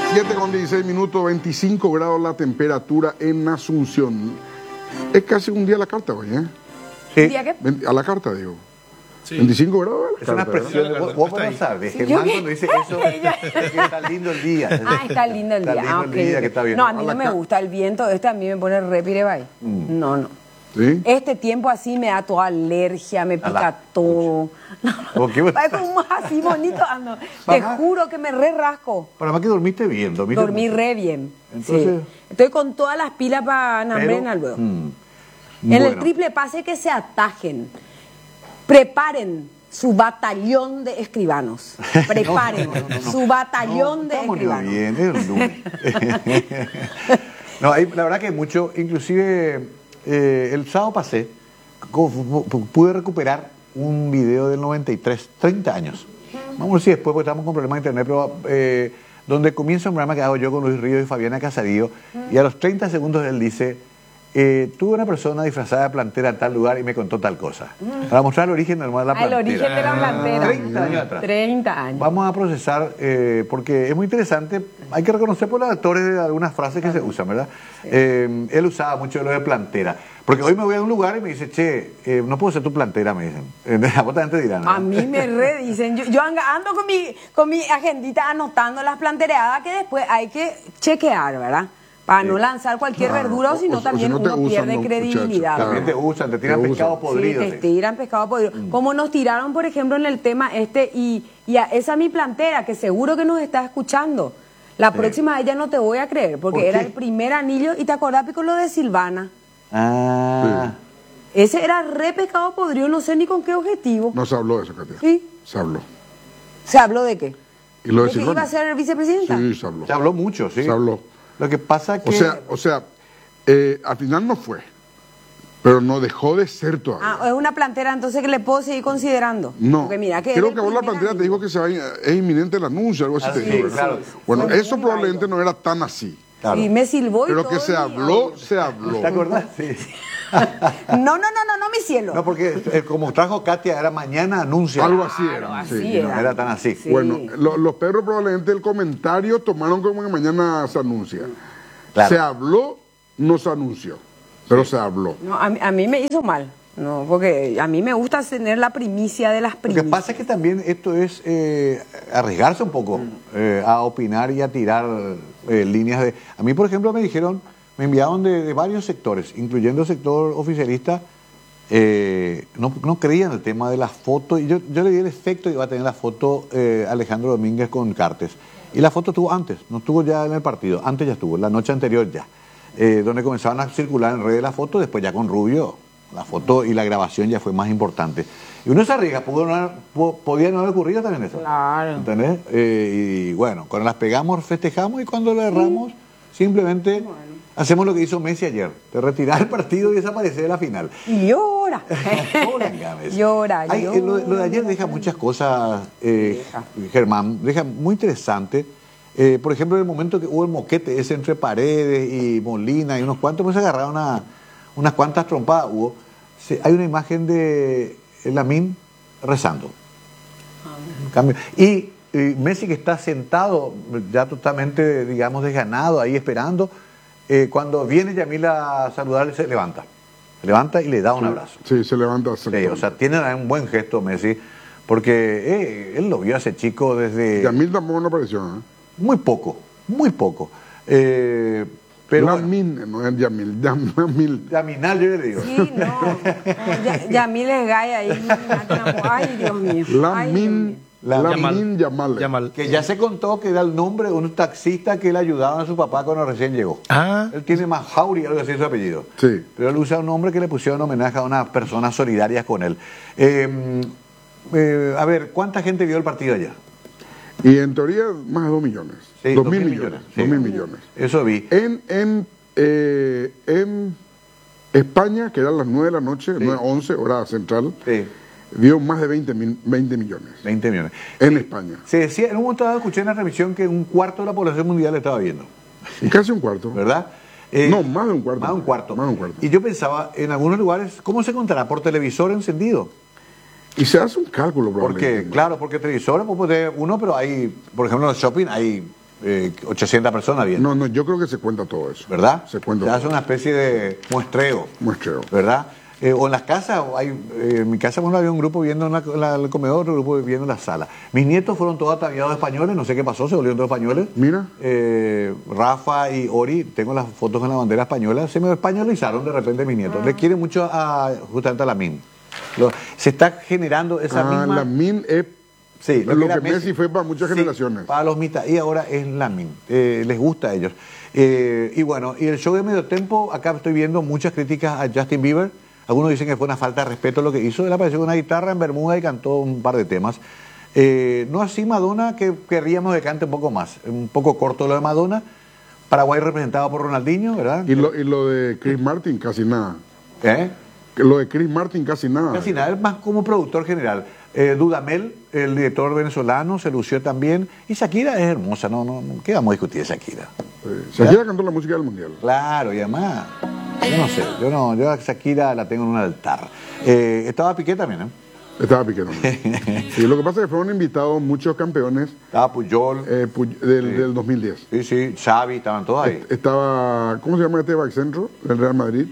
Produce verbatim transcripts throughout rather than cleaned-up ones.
siete con dieciséis minutos, veinticinco grados la temperatura en Asunción. Es casi un día a la carta hoy, ¿eh? Sí. ¿Un día qué? A la carta, digo. Sí. veinticinco grados a la Es una carta, expresión, ¿verdad? vos, vos Está no ahí. sabes, Sí, Germán yo que- cuando dice eso, es que está lindo el día. Ah, está lindo el Está día. lindo Ah, el ok, día, ok. que está bien. No, a mí A la no me ca- gusta el viento. Este a mí me pone re pirebay. No, no. ¿Sí? Este tiempo así me da toda alergia, me pica la- todo. No, no. ¿Por qué? Parece como así bonito. Ah, no. Te Mamá. juro que me re rasco. Para más que dormiste bien, dormiste Dormí mucho. re bien. Entonces- Sí. Estoy con todas las pilas para Pero, Nambrena luego. mm, En el bueno. triple pase que se atajen. Preparen su batallón de escribanos. Preparen No, no, no, no. su batallón No, de estamos escribanos. bien, es un lunes. No, hay- la verdad que mucho, inclusive eh, el sábado pasé, co- pu- pude recuperar un video del noventa y tres, treinta años. Vamos a ver si después, porque estamos con problemas de internet, pero eh, donde comienza un programa que hago yo con Luis Ríos y Fabiana Casadillo, y a los treinta segundos él dice, eh, tuve una persona disfrazada de plantera en tal lugar y me contó tal cosa. Para mostrar el origen normal de la Ah, el plantera. origen de la plantera. treinta años atrás. treinta años. Vamos a procesar, eh, porque es muy interesante, hay que reconocer por los actores de algunas frases que se usan, ¿verdad? Eh, él usaba mucho lo de plantera, porque hoy me voy a un lugar y me dice, che, eh, no puedo ser tu plantera, me dicen. A vos también te dirán, ¿no? A mí me redicen. Yo, yo anga- ando con mi, con mi agendita anotando las plantereadas que después hay que chequear, ¿verdad? Para no lanzar cualquier Claro, verdura o o- si no o- también o si no te uno usan pierde los credibilidad. muchachos, claro. También te usan, te tiran Te pescado usan. podrido. Sí, te sí. tiran pescado podrido. Como nos tiraron, por ejemplo, en el tema este, y, y a esa mi plantera, que seguro que nos está escuchando. La próxima ella no te voy a creer, porque ¿Por era qué? el primer anillo, y te acordás, Pico, lo de Silvana. Ah, Ese era re pescado podrido, no sé ni con qué objetivo. No se habló de eso, Katia. Sí. Se habló. ¿Se habló de qué? ¿Y lo de ¿De que Silvana? iba a ser vicepresidenta? Sí, se habló. se habló mucho, sí. Se habló. Lo que pasa que... O sea, o sea eh, al final no fue, pero no dejó de ser todavía. Ah, es una plantera entonces que le puedo seguir considerando. No, Porque mira, que creo es que el vos la primer plantera te dijo anillo. que se va, es inminente el anuncio, algo así Ah, te sí, dijo, ¿verdad? claro. Bueno, Fue eso muy probablemente válido. no era tan así, Claro. Y me silbó y pero todo que se mi habló, audio. se habló. ¿Te acordás? Sí. No, no, no, no, no, mi cielo. No, porque eh, como trajo Katia, era mañana anuncia. Algo así Claro, era. así sí. era. No era tan así. Sí. Bueno, lo- los perros probablemente el comentario tomaron como que mañana se anuncia. Claro. Se habló, no se anunció, pero se habló. No, a, mí, a mí me hizo mal. No, porque a mí me gusta tener la primicia de las Lo que primicias. pasa es que también esto es eh, arriesgarse un poco eh, a opinar y a tirar eh, líneas de... A mí, por ejemplo, me dijeron, me enviaron de, de varios sectores, incluyendo el sector oficialista, eh, no, no creían el tema de las fotos, y yo, yo le di el efecto que iba a tener la foto eh, Alejandro Domínguez con Cartes. Y la foto estuvo antes, no estuvo ya en el partido, antes ya estuvo, la noche anterior ya, eh, donde comenzaban a circular en redes las fotos, después ya con Rubio, la foto y la grabación ya fue más importante. Y uno se arriesga, pudo no haber- po- podía no haber ocurrido también eso. Claro. ¿Entendés? Eh, y bueno, cuando las pegamos, festejamos, y cuando lo erramos, simplemente hacemos lo que hizo Messi ayer, de retirar el partido y desaparecer de la final. Y llora. Llora, Gámez. Llora, Ay, eh, lo, lo de ayer llora. deja muchas cosas, eh, Germán, deja muy interesante. Eh, por ejemplo, en el momento que hubo el moquete ese entre Paredes y Molina y unos cuantos, pues se agarraron a, unas cuantas trompadas. Hubo. Se- hay una imagen de Lamine rezando. En cambio, y, y Messi, que está sentado, ya totalmente, digamos, desganado, ahí esperando, eh, cuando viene Yamil a saludarle, se levanta. Se levanta y le da un abrazo. Sí, se levanta. Sí, o sea, tiene un buen gesto Messi, porque eh, él lo vio hace chico desde... Yamil tampoco no apareció, ¿eh? Muy poco, muy poco. Eh, pero bueno, Lamin, no es Yamil, Yamil. Yaminal yo le digo. Sí, no. no ya, ya mí les gay ahí. Ay, Dios mío. Ay, Dios Lamin, mío. Lamin Yamal. Yamal. Que ya se contó que era el nombre de un taxista que le ayudaba a su papá cuando recién llegó. Ah, Él tiene más Jauri, algo así es su apellido. Sí. Pero él usa un nombre que le pusieron en homenaje a unas personas solidarias con él. Eh, eh, a ver, ¿cuánta gente vio el partido ayer? Y en teoría, más de dos millones. Sí, dos dos mil mil millones. millones, sí. Dos mil millones. Eso vi. En, en, eh, en España, que eran las nueve de la noche, Sí. nueve, once, hora central, Sí, dio más de veinte, mil- veinte millones. veinte millones. En España. Se decía, en un momento dado escuché en la revisión que un cuarto de la población mundial estaba viendo, Casi un cuarto. ¿verdad? Eh, No, más de un cuarto. Más de un cuarto. Más de un cuarto. Y yo pensaba, en algunos lugares, ¿cómo se contará? ¿Por televisor encendido? Y se hace un cálculo, Porque, probablemente. claro, porque televisores, pues, puede uno, pero hay, por ejemplo, en el shopping hay eh, ochocientas personas viendo. No, no, yo creo que se cuenta todo eso. ¿Verdad? Se cuenta Se todo. hace una especie de muestreo. Muestreo. ¿Verdad? Eh, o en las casas, hay, eh, en mi casa bueno, había un grupo viendo en la, la, el comedor, otro grupo viendo en la sala. Mis nietos fueron todos ataviados de españoles, no sé qué pasó, se volvieron todos españoles. Mira. Eh, Rafa y Ori, tengo las fotos con la bandera española, se me españolizaron de repente mis nietos. Les quieren mucho a, justamente a la Min. Lo, se está generando esa Ah, misma... la Min es Sí, lo, que que era Messi fue para muchas sí, generaciones. para los mitad y ahora es Lamin. Eh, les gusta a ellos. Eh, y bueno, y el show de medio tiempo, acá estoy viendo muchas críticas a Justin Bieber. Algunos dicen que fue una falta de respeto lo que hizo. Él apareció con una guitarra en Bermuda y cantó un par de temas. Eh, no así Madonna, que querríamos que cante un poco más. Un poco corto lo de Madonna. Paraguay representado por Ronaldinho, ¿verdad? Y lo, y lo de Chris Martin, casi nada. ¿Eh? Lo de Chris Martin, casi nada. Casi nada, es más como productor general. Eh, Dudamel, el director venezolano, se lució también. Y Shakira es hermosa, ¿no? no, no ¿Qué vamos a discutir de Shakira? Eh, Shakira cantó la música del mundial. Claro, y además, yo no sé, yo no, yo a Shakira la tengo en un altar. Eh, estaba Piqué también, ¿eh? Estaba Piqué también. Sí, lo que pasa es que fueron invitados muchos campeones Estaba Puyol. eh, Puy- del, Sí. del dos mil diez. Sí, sí, Xavi, estaban todos ahí. Est- Estaba, ¿cómo se llama este back centro del Real Madrid?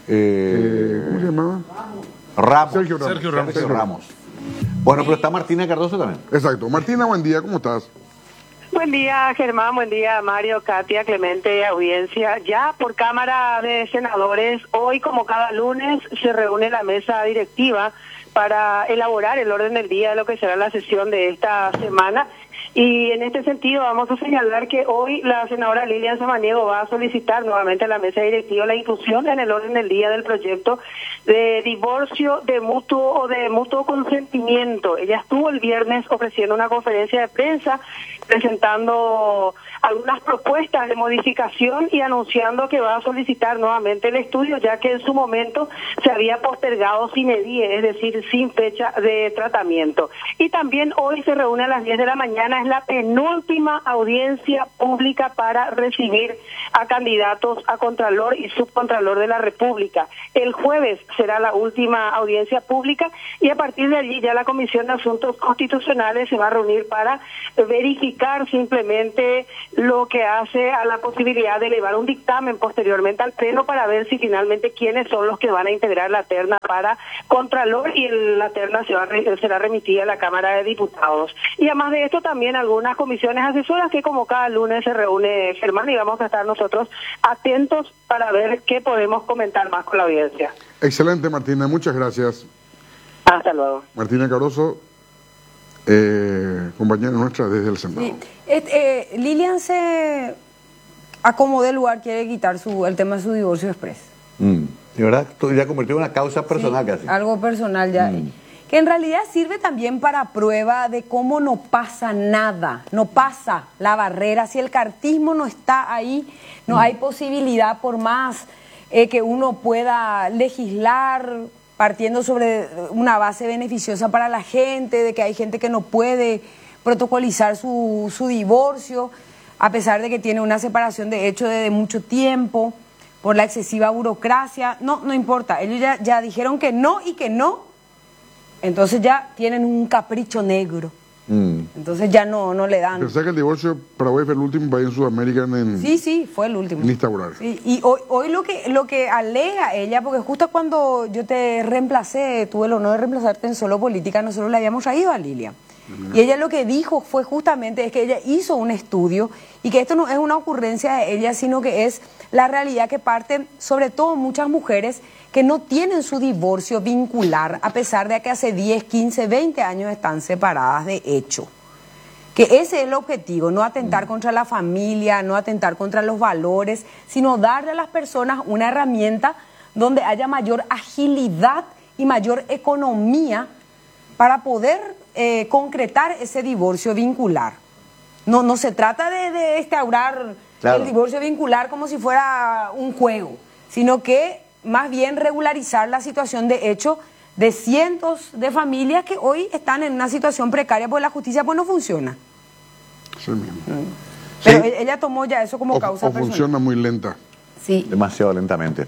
Eh, Eh, ¿Cómo se llamaba? Ramos. Sergio Ramos. Sergio Ramos. Sergio Ramos. Bueno, pero está Martina Cardoso también. Exacto. Martina, buen día, ¿cómo estás? Buen día, Germán. Buen día, Mario, Katia, Clemente, audiencia. Ya por Cámara de Senadores, hoy como cada lunes se reúne la mesa directiva para elaborar el orden del día de lo que será la sesión de esta semana. Y en este sentido vamos a señalar que hoy la senadora Lilian Samaniego va a solicitar nuevamente a la mesa directiva la inclusión en el orden del día del proyecto de divorcio de mutuo o de mutuo consentimiento. Ella estuvo el viernes ofreciendo una conferencia de prensa presentando algunas propuestas de modificación y anunciando que va a solicitar nuevamente el estudio, ya que en su momento se había postergado sine die, es decir, sin fecha de tratamiento. Y también hoy se reúne a las diez de la mañana, es la penúltima audiencia pública para recibir a candidatos a Contralor y Subcontralor de la República. El jueves será la última audiencia pública y a partir de allí ya la Comisión de Asuntos Constitucionales se va a reunir para verificar simplemente lo que hace a la posibilidad de elevar un dictamen posteriormente al Pleno para ver si finalmente quiénes son los que van a integrar la terna para Contralor y el, la terna se va a re, será remitida a la Cámara de Diputados. Y además de esto también algunas comisiones asesoras que como cada lunes se reúne Germán y vamos a estar nosotros atentos para ver qué podemos comentar más con la audiencia. Excelente, Martina, muchas gracias. Hasta luego. Martina Caroso, eh, compañera nuestra desde el Senado. Sí. Et- eh, Lilian se acomodó el lugar, quiere quitar su, el tema de su divorcio express. Mm. De verdad, esto ya convirtió en una causa personal Sí, casi. algo personal ya. Que en realidad sirve también para prueba de cómo no pasa nada, no pasa la barrera. Si el cartismo no está ahí, no hay posibilidad por más eh, que uno pueda legislar partiendo sobre una base beneficiosa para la gente, de que hay gente que no puede protocolizar su, su divorcio, a pesar de que tiene una separación de hecho desde mucho tiempo, por la excesiva burocracia. No, no importa, ellos ya, ya dijeron que no y que no, entonces ya tienen un capricho negro. Mm. Entonces ya no, no le dan. Pensé que el divorcio Paraguay fue el último país en Sudamérica en, Sí, sí, fue el último. en instaurar. Sí, y hoy, hoy lo que lo que alega ella, porque justo cuando yo te reemplacé, tuve el honor de reemplazarte en Solo Política, nosotros le habíamos traído a Lilia. Y ella lo que dijo fue justamente es que ella hizo un estudio y que esto no es una ocurrencia de ella, sino que es la realidad que parten, sobre todo muchas mujeres que no tienen su divorcio vincular, a pesar de que hace diez, quince, veinte años están separadas de hecho. Que ese es el objetivo, no atentar contra la familia, no atentar contra los valores, sino darle a las personas una herramienta donde haya mayor agilidad y mayor economía para poder eh, concretar ese divorcio vincular. No, no se trata de, de instaurar Claro. el divorcio vincular como si fuera un juego, sino que más bien regularizar la situación de hecho de cientos de familias que hoy están en una situación precaria porque la justicia pues no funciona. Sí mismo. Pero Sí. ella tomó ya eso como O, causa o personal. funciona muy lenta. Sí. Demasiado lentamente.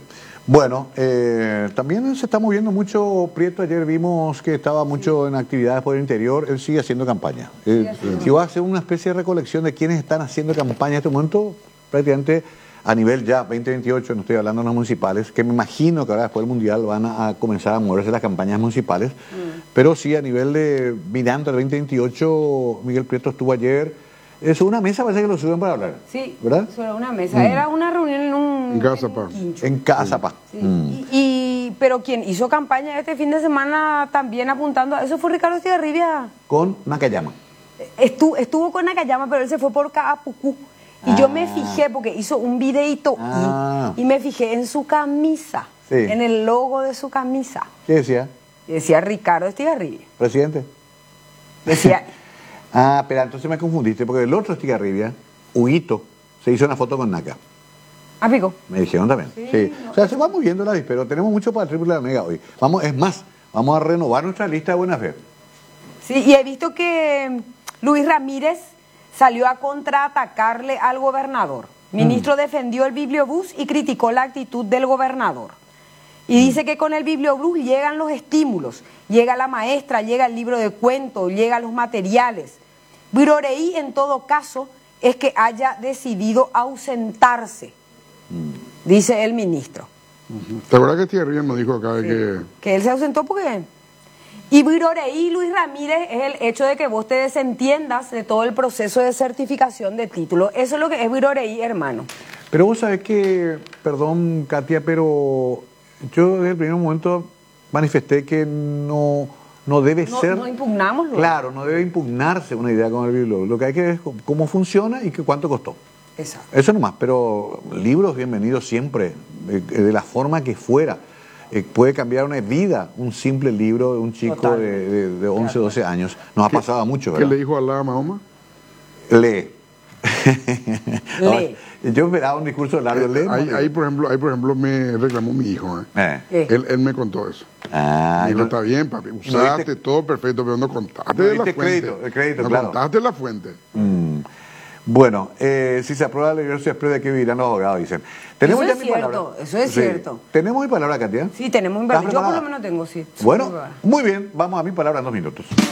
Bueno, eh, también se está moviendo mucho Prieto. Ayer vimos que estaba mucho en actividades por el interior. Él sigue haciendo campaña. Eh, si va a hacer una especie de recolección de quienes están haciendo campaña en este momento, prácticamente a nivel ya veinte veintiocho, no estoy hablando de los municipales, que me imagino que ahora después del Mundial van a, a comenzar a moverse las campañas municipales, mm. pero sí a nivel de mirando el veinte veintiocho, Miguel Prieto estuvo ayer. Es una mesa, parece que lo suben para hablar. Sí, ¿verdad? sobre una mesa. Mm. Era una reunión en un... En Casapa. En Casapa. Sí. Mm. Y, y, pero quien hizo campaña este fin de semana también apuntando a eso fue Ricardo Estigarribia. Con Nakayama. Estuvo, estuvo con Nakayama, pero él se fue por Caapucú. Y ah. yo me fijé, porque hizo un videito ah. y, y me fijé en su camisa, sí. en el logo de su camisa. ¿Qué decía? Decía Ricardo Estigarribia. ¿Presidente? Decía... Ah, pero entonces me confundiste, porque el otro Estigarribia, Huguito, se hizo una foto con Naka. ¿Ah, pico? Me dijeron también. Sí. sí. No, o sea, se va moviendo la pero tenemos mucho para el triple de la mega hoy. Vamos, es más, vamos a renovar nuestra lista de buena fe. Sí, y he visto que Luis Ramírez salió a contraatacarle al gobernador. Ministro mm. defendió el bibliobús y criticó la actitud del gobernador. Y mm. dice que con el bibliobús llegan los estímulos, llega la maestra, llega el libro de cuentos, llegan los materiales. Viroreí, en todo caso, es que haya decidido ausentarse, mm. dice el ministro. Uh-huh. ¿Te acuerdas que Estigarribia nos dijo acá sí. que... que él se ausentó porque... Y Viroreí, Luis Ramírez, es el hecho de que vos te desentiendas de todo el proceso de certificación de título. Eso es lo que es Viroreí, hermano. Pero vos sabés que, perdón, Katia, pero yo desde el primer momento manifesté que no... No debe no, ser... No impugnamos. Luego. Claro, no debe impugnarse una idea con el bibliobús. Lo que hay que ver es cómo funciona y que cuánto costó. Exacto. Eso nomás, pero libros bienvenidos siempre, eh, de la forma que fuera. Eh, puede cambiar una vida un simple libro de un chico Total. de, de, de once, claro. doce años. Nos ha pasado mucho, ¿verdad? ¿Qué le dijo Alá a Mahoma? Lee. Lee. Yo esperaba un discurso largo. Lee, ahí, ahí, por ejemplo, ahí, por ejemplo, me reclamó mi hijo. ¿eh? Eh. Él, él me contó eso. Ah, dijo, no, está bien, papi, usaste no todo perfecto, pero no contaste no de la fuente. Crédito, el crédito, no claro. contaste la fuente. Mm. Bueno, eh, si se aprueba la ley, se aprueba de qué vivirán los abogados, dicen. ¿Tenemos eso ya es mi cierto, palabra? Eso es sí. cierto. ¿Tenemos mi palabra, Katia? Sí, tenemos mi palabra. Yo por lo menos tengo, sí. Bueno, muy bien, vamos a mi palabra en dos minutos.